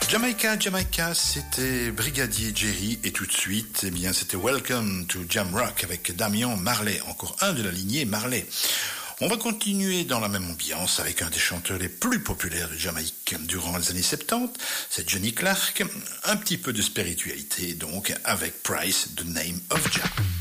Jamaica, c'était Brigadier Jerry et tout de suite, eh bien, c'était Welcome to Jam Rock avec Damian Marley, encore un de la lignée Marley. On va continuer dans la même ambiance avec un des chanteurs les plus populaires de Jamaïque durant les années 70, c'est Johnny Clark, un petit peu de spiritualité donc avec Price, The Name of Jah.